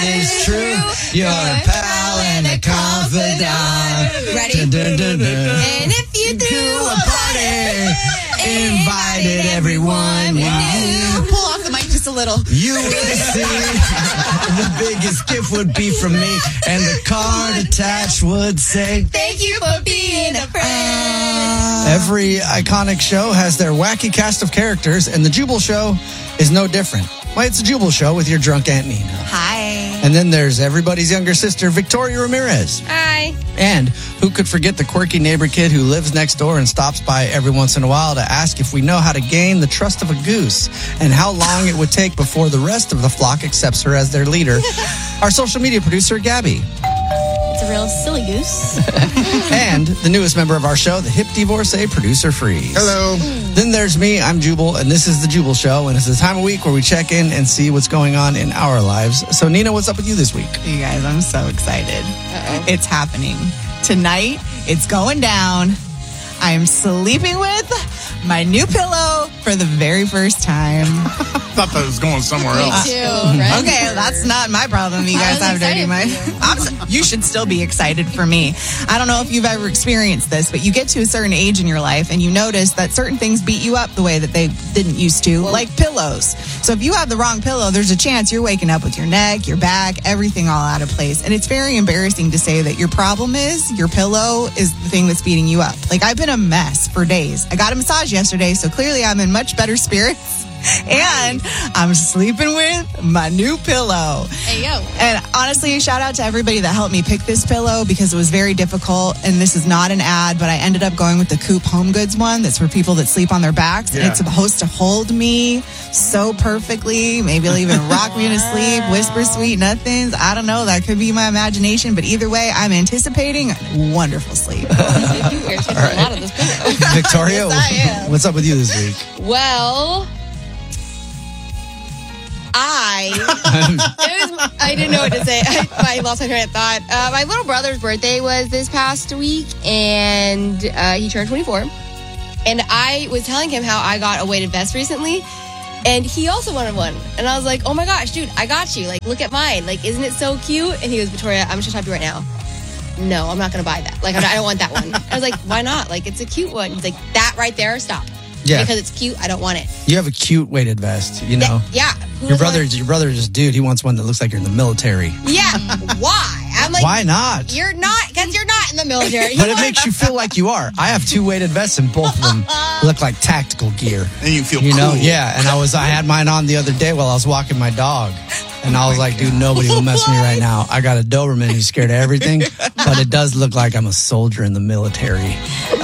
that is true. You're a pal and a confidant. Ready? And if you do a party, invited everyone. Pull off the mic just a little. You would see the biggest gift would be from me, and the card attached would say, thank you for being a friend. Every iconic show has their wacky cast of characters, and the Jubal Show is no different. Well, it's a Jubal Show with your drunk Aunt Nina. Hi. And then there's everybody's younger sister, Victoria Ramirez. Hi. And who could forget the quirky neighbor kid who lives next door and stops by every once in a while to ask if we know how to gain the trust of a goose and how long it would take before the rest of the flock accepts her as their leader. Our social media producer, Gabby. It's a real silly goose. And the newest member of our show, the hip divorcee, Producer Freeze. Hello. Then there's me, I'm Jubal, and this is the Jubal Show, and it's the time of week where we check in and see what's going on in our lives. So, Nina, what's up with you this week? You guys, I'm so excited. It's happening. Tonight, it's going down. I'm sleeping with my new pillow for the very first time. Thought that was going somewhere else. Me too, friend. Okay, that's not my problem. You guys have dirty minds. You should still be excited for me. I don't know if you've ever experienced this, but you get to a certain age in your life and you notice that certain things beat you up the way that they didn't used to, like pillows. So if you have the wrong pillow, there's a chance you're waking up with your neck, your back, everything all out of place. And it's very embarrassing to say that your problem is your pillow is the thing that's beating you up. Like, I've been a mess for days. I got a massage yesterday, so clearly I'm in much better spirits. And I'm sleeping with my new pillow. Hey, yo. And honestly, shout out to everybody that helped me pick this pillow because it was very difficult. And this is not an ad, but I ended up going with the Coop Home Goods one. That's for people that sleep on their backs. Yeah. And it's supposed to hold me so perfectly. Maybe it'll even rock me to sleep, whisper sweet nothings. I don't know. That could be my imagination. But either way, I'm anticipating wonderful sleep. You irritate a lot of this pillow. Victoria, Yes, I am. what's up with you this week? Well, I didn't know what to say. I lost my train of thought. My little brother's birthday was this past week, and he turned 24. And I was telling him how I got a weighted vest recently, and he also wanted one. And I was like, oh my gosh, dude, I got you. Like, look at mine. Like, isn't it so cute? And he goes, Victoria, I'm just gonna tell you right now. No, I'm not going to buy that. Like, I don't want that one. I was like, why not? Like, it's a cute one. He's like, that right there, stop. Yeah. Because it's cute, I don't want it. You have a cute weighted vest, you know. Yeah. Your brother just, dude, he wants one that looks like you're in the military. Yeah. Why? I'm like, why not? You're not, because you're not in the military. But it makes you feel like you are. I have 2 weighted vests and both of them look like tactical gear. And you feel You know, cool. yeah. And I had mine on the other day while I was walking my dog. And I was like, dude, nobody will mess with me right now. I got a Doberman who's scared of everything, but it does look like I'm a soldier in the military.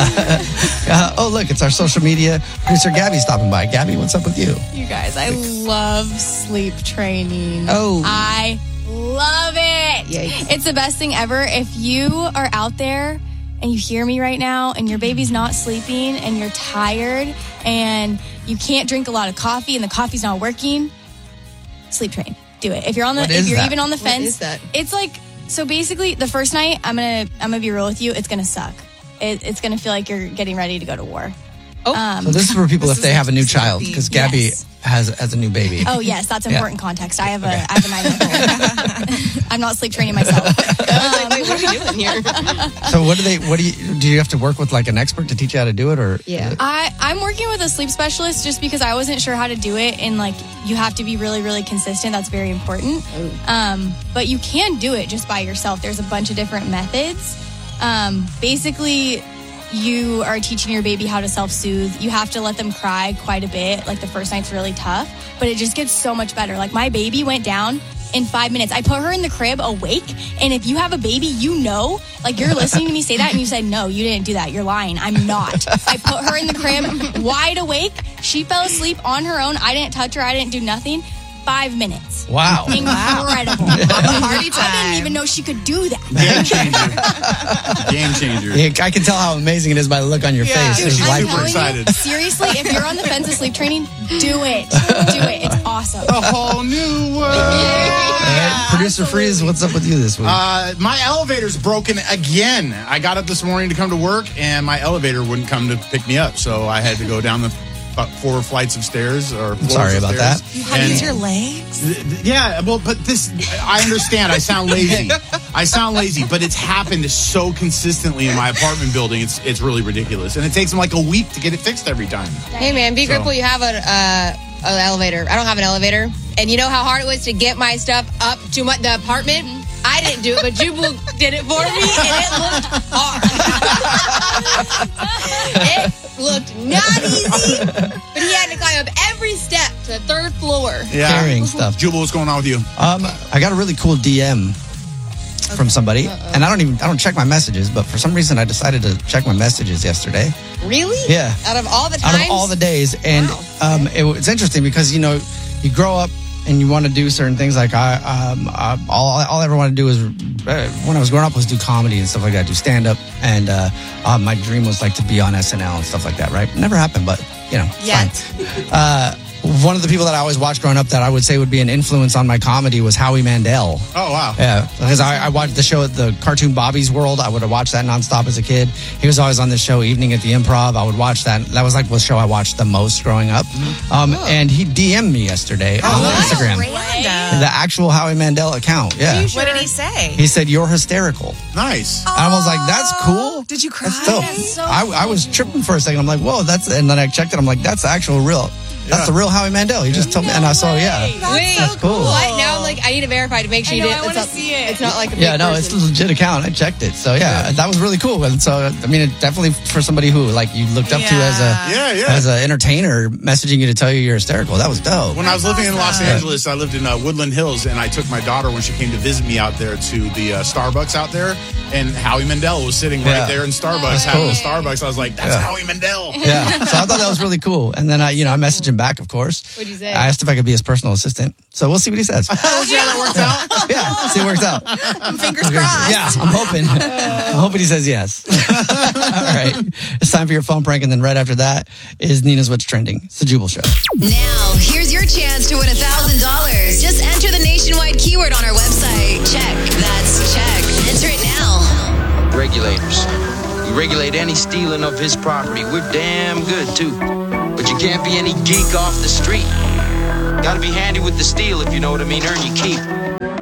Oh, look, it's our social media producer, Gabby, stopping by. Gabby, what's up with you? You guys, I love sleep training. Oh. I love it. Yikes. It's the best thing ever. If you are out there and you hear me right now and your baby's not sleeping and you're tired and you can't drink a lot of coffee and the coffee's not working, sleep train. Do it. If you're even on the fence, What is that? it's like, so basically the first night, I'm gonna be real with you, it's gonna suck. It's gonna feel like you're getting ready to go to war. Oh. So this is for people if they have a new child, sleepy. because Gabby Yes. has a new baby. Oh yes, that's important context. I have a 9-month-old. I'm not sleep training myself. What are we doing here? So do you have to work with like an expert to teach you how to do it, or? Yeah. I'm working with a sleep specialist just because I wasn't sure how to do it, and like you have to be really, really consistent. That's very important. But you can do it just by yourself. There's a bunch of different methods. Basically, you are teaching your baby how to self-soothe. You have to let them cry quite a bit. Like the first night's really tough, but it just gets so much better. Like my baby went down in 5 minutes. I put her in the crib awake. And if you have a baby, you know, like you're listening to me say that and you said, no, you didn't do that. You're lying. I'm not. I put her in the crib wide awake. She fell asleep on her own. I didn't touch her. I didn't do nothing. 5 minutes. Wow. Incredible. Party time. I didn't even know she could do that. Game changer. Yeah, I can tell how amazing it is by the look on your face. Dude, There's I'm life. telling excited. you, seriously, if you're on the fence of sleep training, do it. Do it. It's awesome. A whole new world. All right, Producer Freeze, what's up with you this week? My elevator's broken again. I got up this morning to come to work, and my elevator wouldn't come to pick me up, so I had to go down the about 4 flights of stairs or floors sorry of about stairs. that. You had to And- use your legs? Yeah, well, but this, I understand. I sound lazy. But it's happened so consistently in my apartment building. It's really ridiculous. And it takes them like a week to get it fixed every time. Hey, man, be grateful you have an elevator. I don't have an elevator. And you know how hard it was to get my stuff up to the apartment? I didn't do it, but Jubal did it for me, and it looked hard. It looked not easy, but he had to climb up every step to the 3rd floor. Yeah. Carrying stuff. Jubal, what's going on with you? I got a really cool DM from somebody, and I don't check my messages, but for some reason I decided to check my messages yesterday. Really? Yeah. Out of all the times? Out of all the days, and it's interesting because you grow up and you want to do certain things. Like all I ever wanted to do is when I was growing up was do comedy and stuff like that, do stand up, and my dream was like to be on SNL and stuff like that. Right? Never happened, but Yet. fine. One of the people that I always watched growing up that I would say would be an influence on my comedy was Howie Mandel. Oh, wow. Yeah, because I watched the show at the cartoon Bobby's World. I would have watched that nonstop as a kid. He was always on the show Evening at the Improv. I would watch that. That was like the show I watched the most growing up. And he DM'd me yesterday on Instagram. Random. The actual Howie Mandel account. Yeah. What did he say? He said, "You're hysterical." Nice. And I was like, "That's cool." Did you cry? That's dope. so I was tripping for a second. I'm like, "Whoa, that's," and then I checked it. I'm like, "That's the actual real. That's the real Howie Mandel." He just told me, and I saw, Wait, that's cool. What? Now I'm like, I need to verify to make sure I you know, did. I wanna see it. It's not like a Yeah, fake no, person. it's a legit account. I checked it. So that was really cool. And so I mean, it definitely for somebody who like you looked up to as an entertainer, messaging you to tell you you're hysterical. That was dope. When I was living in Los Angeles, I lived in Woodland Hills, and I took my daughter when she came to visit me out there to the Starbucks out there, and Howie Mandel was sitting right there in Starbucks having cool. a Starbucks. I was like, "That's Howie Mandel." Yeah, so I thought that was really cool. And then I messaged him back, of course. What'd you say? I asked if I could be his personal assistant. So we'll see what he says. We'll see how that works out. Yeah, see what works out. Fingers crossed. Yeah, I'm hoping he says yes. All right, it's time for your phone prank, and then right after that is Nina's What's Trending. It's the Jubal Show. Now, here's your chance to win $1,000. Just enter the nationwide keyword on our website. Check. That's check. Enter it now. Regulators. We regulate any stealing of his property. We're damn good, too. But you can't be any geek off the street. Gotta be handy with the steel, if you know what I mean. Earn your keep.